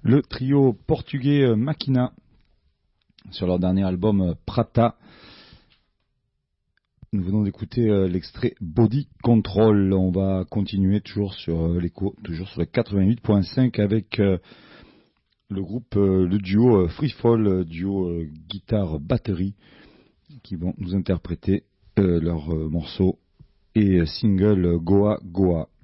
le trio portugais Machina sur leur dernier album Prata. Nous venons d'écouter l'extrait Body Control. On va continuer toujours sur l'écho, toujours sur le 88.5 avec le groupe, le duo Freefall, duo guitare-batterie, qui vont nous interpréter leur morceau et single Goa Goa.